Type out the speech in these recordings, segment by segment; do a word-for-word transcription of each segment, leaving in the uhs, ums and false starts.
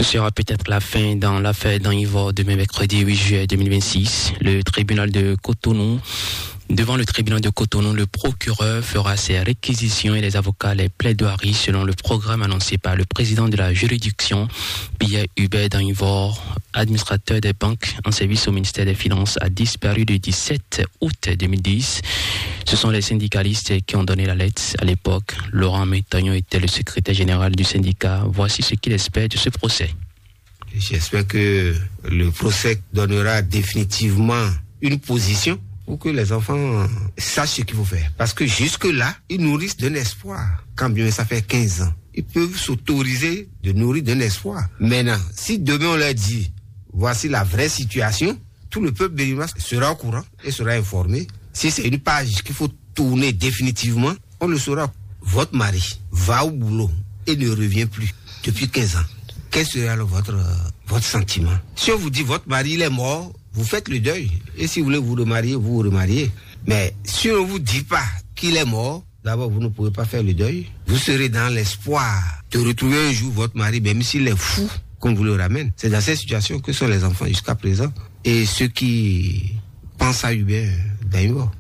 Ce sera peut-être la fin dans l'affaire d'Anivor demain mercredi huit juillet deux mille vingt-six. Le tribunal de Cotonou Devant le tribunal de Cotonou, le procureur fera ses réquisitions et les avocats les plaidoiries selon le programme annoncé par le président de la juridiction, Pierre Hubert Danivor, administrateur des banques en service au ministère des Finances, a disparu le dix-sept août deux mille dix. Ce sont les syndicalistes qui ont donné la lettre. À l'époque, Laurent Métagnon était le secrétaire général du syndicat. Voici ce qu'il espère de ce procès. J'espère que le procès donnera définitivement une position pour que les enfants sachent ce qu'il faut faire. Parce que jusque-là, ils nourrissent d'un espoir. Quand bien ça fait quinze ans, ils peuvent s'autoriser de nourrir d'un espoir. Maintenant, si demain on leur dit, voici la vraie situation, tout le peuple béninois sera au courant et sera informé. Si c'est une page qu'il faut tourner définitivement, on le saura. Votre mari va au boulot et ne revient plus depuis quinze ans. Quel sera alors votre, euh, votre sentiment? Si on vous dit votre mari il est mort, vous faites le deuil. Et si vous voulez vous remarier, vous vous remariez. Mais si on ne vous dit pas qu'il est mort, d'abord vous ne pouvez pas faire le deuil. Vous serez dans l'espoir de retrouver un jour votre mari, même s'il est fou, qu'on vous le ramène. C'est dans cette situation que sont les enfants jusqu'à présent. Et ceux qui pensent à Hubert Danivor.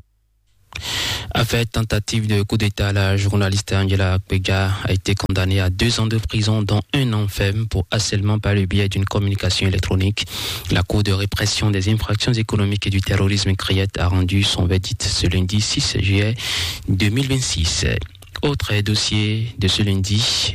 Affaire tentative de coup d'État, la journaliste Angela Akpeja a été condamnée à deux ans de prison, dont un an ferme pour harcèlement par le biais d'une communication électronique. La Cour de répression des infractions économiques et du terrorisme C R I E T a rendu son verdict ce lundi six juillet deux mille vingt-six. Autre dossier de ce lundi,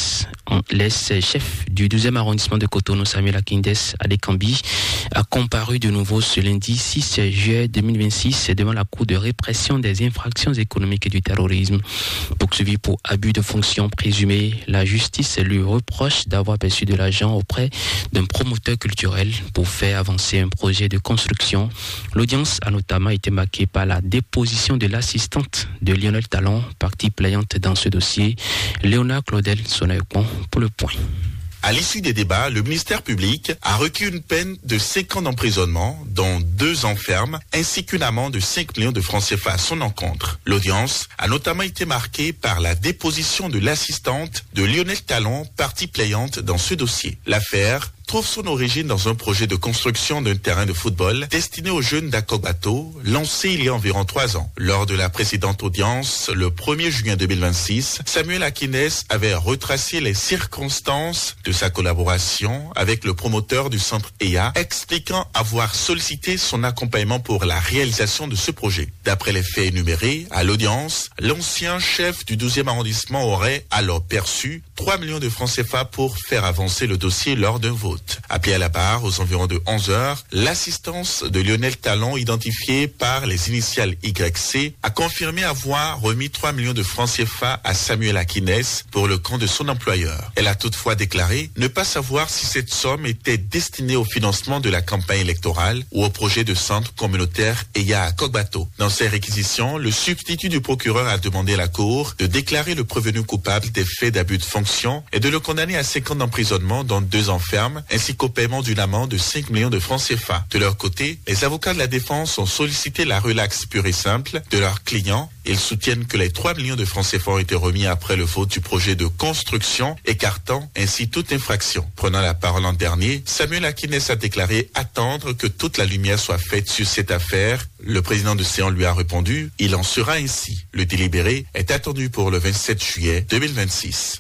l'ex-chef du douzième arrondissement de Cotonou, Samuel Akindes Adekambi, a comparu de nouveau ce lundi six juillet deux mille vingt-six devant la Cour de répression des infractions économiques et du terrorisme. Poursuivi pour abus de fonction présumé, la justice lui reproche d'avoir perçu de l'argent auprès d'un promoteur culturel pour faire avancer un projet de construction. L'audience a notamment été marquée par la déposition de l'assistante de Lionel Talon, partie plaignante dans ce dossier. Léonard Claudel Sonaïpon pour le point. À l'issue des débats, le ministère public a requis une peine de cinq ans d'emprisonnement, dont deux ans ferme, ainsi qu'une amende de cinq millions de francs C F A à son encontre. L'audience a notamment été marquée par la déposition de l'assistante de Lionel Talon, partie plaignante dans ce dossier. L'affaire trouve son origine dans un projet de construction d'un terrain de football destiné aux jeunes d'Akogbato, lancé il y a environ trois ans. Lors de la précédente audience, le premier juin deux mille vingt-six, Samuel Akindes avait retracé les circonstances de sa collaboration avec le promoteur du centre E A, expliquant avoir sollicité son accompagnement pour la réalisation de ce projet. D'après les faits énumérés à l'audience, l'ancien chef du douzième arrondissement aurait alors perçu trois millions de francs C F A pour faire avancer le dossier lors d'un vote. Appelé à la barre aux environs de onze heures, l'assistance de Lionel Talon, identifiée par les initiales Y C, a confirmé avoir remis trois millions de francs C F A à Samuel Akindes pour le compte de son employeur. Elle a toutefois déclaré ne pas savoir si cette somme était destinée au financement de la campagne électorale ou au projet de centre communautaire E Y A à Akogbato. Dans ses réquisitions, le substitut du procureur a demandé à la Cour de déclarer le prévenu coupable des faits d'abus de fonction et de le condamner à cinq ans d'emprisonnement, dont deux ans ferme, ainsi qu'au paiement d'une amende de cinq millions de francs C F A. De leur côté, les avocats de la défense ont sollicité la relaxe pure et simple de leurs clients. Ils soutiennent que les trois millions de francs C F A ont été remis après le vote du projet de construction, écartant ainsi toute infraction. Prenant la parole l'an dernier, Samuel Akindes a déclaré attendre que toute la lumière soit faite sur cette affaire. Le président de Séan lui a répondu, il en sera ainsi. Le délibéré est attendu pour le vingt-sept juillet deux mille vingt-six.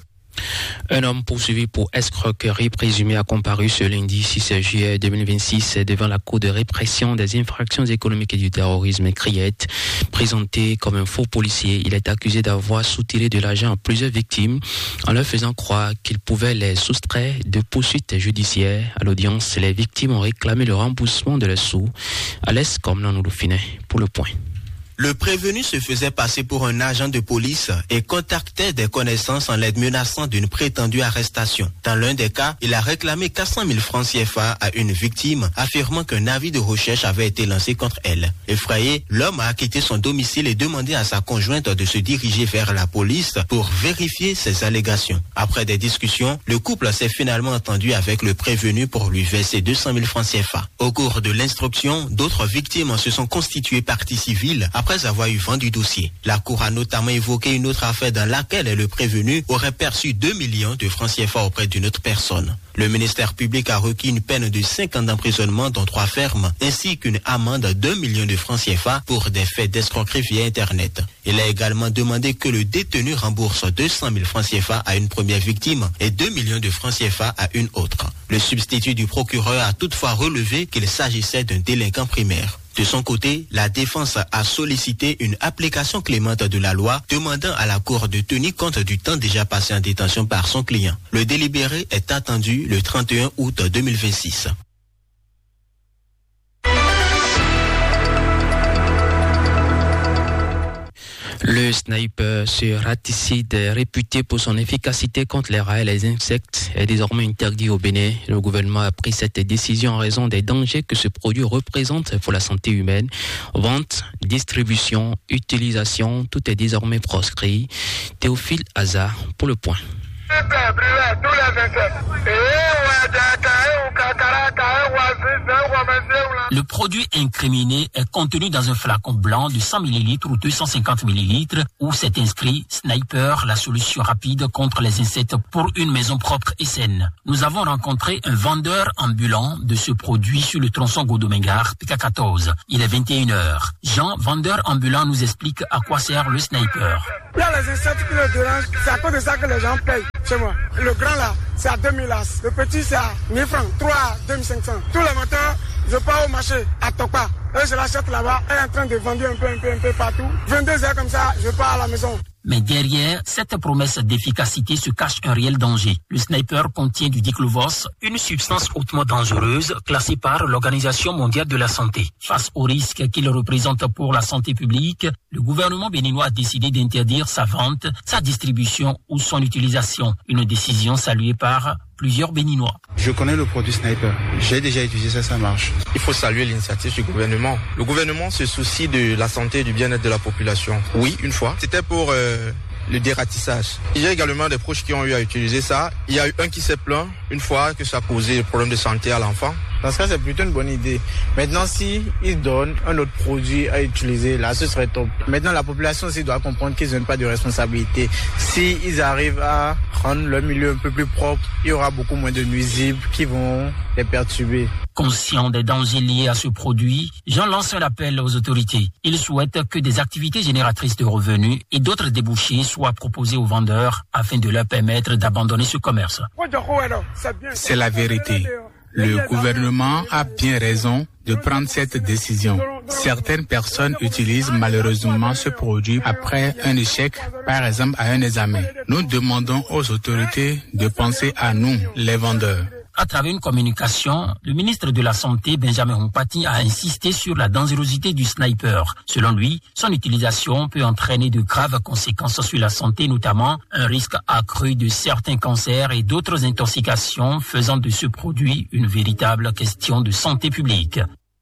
Un homme poursuivi pour escroquerie présumée a comparu ce lundi six juillet deux mille vingt-six devant la Cour de répression des infractions économiques et du terrorisme C R I E T. Présenté comme un faux policier, il est accusé d'avoir soutiré de l'argent à plusieurs victimes en leur faisant croire qu'il pouvait les soustraire de poursuites judiciaires. À l'audience, les victimes ont réclamé le remboursement de leurs sous. À l'est comme Nanouloufinet pour le point. Le prévenu se faisait passer pour un agent de police et contactait des connaissances en les menaçant d'une prétendue arrestation. Dans l'un des cas, il a réclamé quatre cent mille francs C F A à une victime, affirmant qu'un avis de recherche avait été lancé contre elle. Effrayé, l'homme a quitté son domicile et demandé à sa conjointe de se diriger vers la police pour vérifier ses allégations. Après des discussions, le couple s'est finalement entendu avec le prévenu pour lui verser deux cent mille francs C F A. Au cours de l'instruction, d'autres victimes se sont constituées partie civile après après avoir eu vent du dossier. La Cour a notamment évoqué une autre affaire dans laquelle le prévenu aurait perçu deux millions de francs C F A auprès d'une autre personne. Le ministère public a requis une peine de cinq ans d'emprisonnement dont trois fermes, ainsi qu'une amende d'un million de francs C F A pour des faits d'escroquerie via Internet. Il a également demandé que le détenu rembourse deux cent mille francs C F A à une première victime et deux millions de francs C F A à une autre. Le substitut du procureur a toutefois relevé qu'il s'agissait d'un délinquant primaire. De son côté, la défense a sollicité une application clémente de la loi, demandant à la Cour de tenir compte du temps déjà passé en détention par son client. Le délibéré est attendu le trente et un août deux mille vingt-six. Le sniper ce raticide réputé pour son efficacité contre les rats et les insectes est désormais interdit au Bénin. Le gouvernement a pris cette décision en raison des dangers que ce produit représente pour la santé humaine. Vente, distribution, utilisation, tout est désormais proscrit. Théophile Hazard pour le point. Le produit incriminé est contenu dans un flacon blanc de cent millilitres ou deux cent cinquante millilitres où c'est inscrit Sniper, la solution rapide contre les insectes pour une maison propre et saine. Nous avons rencontré un vendeur ambulant de ce produit sur le tronçon Godomengar, P K quatorze. Il est vingt et une heures. Jean, vendeur ambulant, nous explique à quoi sert le Sniper. Il y a les insectes qui le dérangent, c'est à cause de ça que les gens payent chez moi. Le grand là, c'est à deux mille as. Le petit, c'est à mille francs, trois à deux mille cinq cents. Tous les matins, je pars au marché à Tokpa. Et je l'achète là-bas, elle est en train de vendre un peu, un peu, un peu partout. vingt-deux heures comme ça, je pars à la maison. Mais derrière cette promesse d'efficacité se cache un réel danger. Le Sniper contient du diclovos, une substance hautement dangereuse classée par l'Organisation mondiale de la santé. Face au risque qu'il représente pour la santé publique, le gouvernement béninois a décidé d'interdire sa vente, sa distribution ou son utilisation. Une décision saluée par plusieurs Béninois. Je connais le produit Sniper. J'ai déjà utilisé ça, ça marche. Il faut saluer l'initiative du gouvernement. Le gouvernement se soucie de la santé et du bien-être de la population. Oui, une fois. C'était pour euh, le dératissage. Il y a également des proches qui ont eu à utiliser ça. Il y a eu un qui s'est plaint une fois que ça a causé des problèmes de santé à l'enfant. Dans ce cas, c'est plutôt une bonne idée. Maintenant, si ils donnent un autre produit à utiliser, là, ce serait top. Maintenant, la population aussi doit comprendre qu'ils n'ont pas de responsabilité. Si ils arrivent à rendre leur milieu un peu plus propre, il y aura beaucoup moins de nuisibles qui vont les perturber. Conscient des dangers liés à ce produit, Jean lance un appel aux autorités. Il souhaite que des activités génératrices de revenus et d'autres débouchés soient proposés aux vendeurs afin de leur permettre d'abandonner ce commerce. C'est la vérité. Le gouvernement a bien raison de prendre cette décision. Certaines personnes utilisent malheureusement ce produit après un échec, par exemple à un examen. Nous demandons aux autorités de penser à nous, les vendeurs. À travers une communication, le ministre de la Santé, Benjamin Humpati, a insisté sur la dangerosité du Sniper. Selon lui, son utilisation peut entraîner de graves conséquences sur la santé, notamment un risque accru de certains cancers et d'autres intoxications, faisant de ce produit une véritable question de santé publique.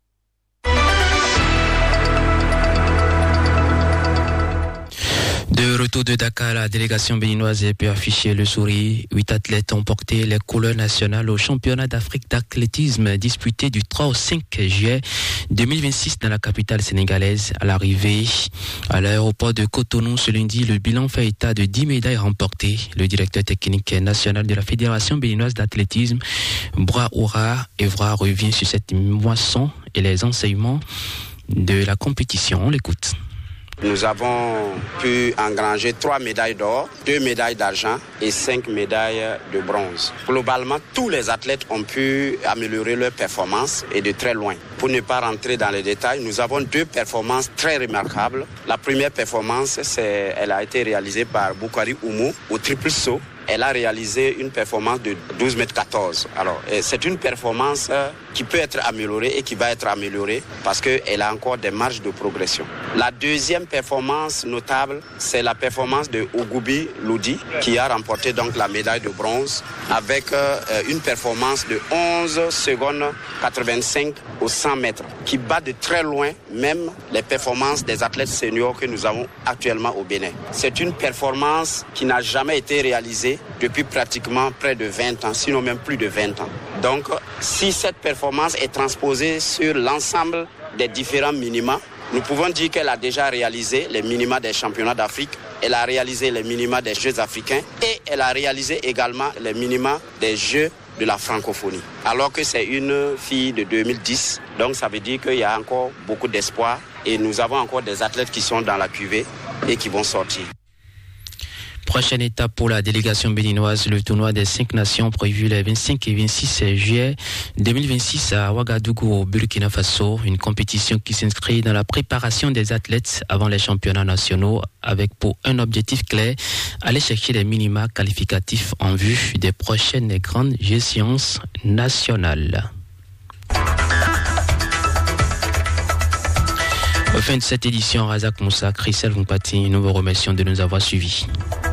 De retour de Dakar, la délégation béninoise a pu afficher le sourire. Huit athlètes ont porté les couleurs nationales au championnat d'Afrique d'athlétisme disputé du trois au cinq juillet deux mille vingt-six dans la capitale sénégalaise. À l'arrivée à l'aéroport de Cotonou ce lundi, le bilan fait état de dix médailles remportées. Le directeur technique national de la Fédération béninoise d'athlétisme, Braoura Evra, revient sur cette moisson et les enseignements de la compétition. On l'écoute. Nous avons pu engranger trois médailles d'or, deux médailles d'argent et cinq médailles de bronze. Globalement, tous les athlètes ont pu améliorer leur performance et de très loin. Pour ne pas rentrer dans les détails, nous avons deux performances très remarquables. La première performance, c'est, elle a été réalisée par Boukari Oumou au triple saut. Elle a réalisé une performance de douze mètres quatorze. Alors, c'est une performance qui peut être améliorée et qui va être améliorée parce qu'elle a encore des marges de progression. La deuxième performance notable, c'est la performance de Ogoubi Loudi qui a remporté donc la médaille de bronze avec euh, une performance de onze secondes quatre-vingt-cinq au cent mètres qui bat de très loin même les performances des athlètes seniors que nous avons actuellement au Bénin. C'est une performance qui n'a jamais été réalisée depuis pratiquement près de vingt ans, sinon même plus de vingt ans. Donc, si cette performance est transposée sur l'ensemble des différents minima, Nous pouvons dire qu'elle a déjà réalisé les minima des championnats d'Afrique, elle a réalisé les minima des Jeux africains et elle a réalisé également les minima des Jeux de la francophonie. Alors que c'est une fille de deux mille dix, donc ça veut dire qu'il y a encore beaucoup d'espoir et nous avons encore des athlètes qui sont dans la cuvée et qui vont sortir. Prochaine étape pour la délégation béninoise, le tournoi des cinq nations prévu les vingt-cinq et vingt-six juillet deux mille vingt-six à Ouagadougou au Burkina Faso. Une compétition qui s'inscrit dans la préparation des athlètes avant les championnats nationaux avec pour un objectif clair, aller chercher les minima qualificatifs en vue des prochaines grandes échéances nationales. Au fin de cette édition, Razak Moussa, Christelle Vumpati, nous vous remercions de nous avoir suivis.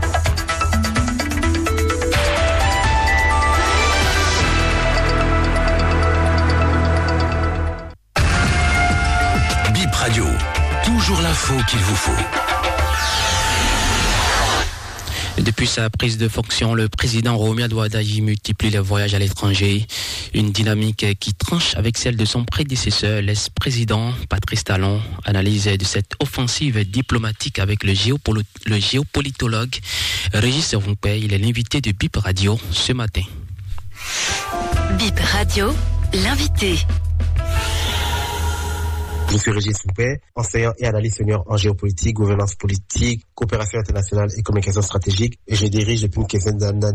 Bip Radio, toujours l'info qu'il vous faut. Depuis sa prise de fonction, le président Romuald Ouadayi multiplie les voyages à l'étranger. Une dynamique qui tranche avec celle de son prédécesseur, l'ex-président Patrice Talon. Analyse de cette offensive diplomatique avec le, géopolo- le géopolitologue Régis Roumpey. Il est l'invité de Bip Radio ce matin. Bip Radio, l'invité. Je suis Régis Roumpey, enseignant et analyste senior en géopolitique, gouvernance politique, coopération internationale et communication stratégique, et je dirige depuis une quinzaine d'années